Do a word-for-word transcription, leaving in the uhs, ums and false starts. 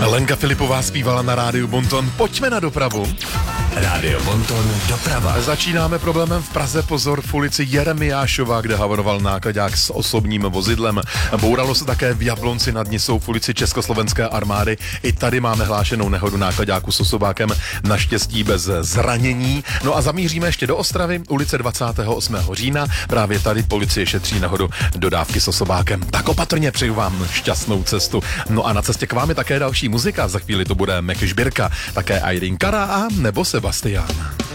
Lenka Filipová zpívala na rádiu Bonton. Pojďme na dopravu. Rádio Bonton, doprava. Začínáme problémem v Praze, pozor, v ulici Jeremiášova, kde havaroval nákladák s osobním vozidlem. Bouralo se také v Jablonci nad Nisou v ulici Československé armády. I tady máme hlášenou nehodu nákladáku s osobákem, naštěstí bez zranění. No a zamíříme ještě do Ostravy, ulice dvacátého osmého října. Právě tady policie šetří nehodu dodávky s osobákem. Tak opatrně, přeju vám šťastnou cestu. No a na cestě k vám je také další muzika. Za chvíli to bude Mek Žbírka, také Irene Cara a nebo Sebastian.